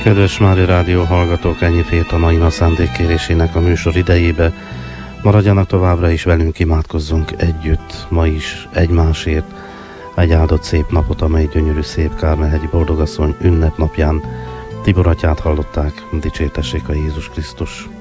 Kedves Mária Rádió hallgatók, ennyi fért a mai nap szándékkérésének a műsor idejébe. Maradjanak továbbra is velünk, imádkozzunk együtt, ma is egymásért. Egy áldott szép napot, amely gyönyörű szép Kármel-hegyi Boldogasszony ünnepnapján. Tibor atyát hallották, dicsértessék a Jézus Krisztus.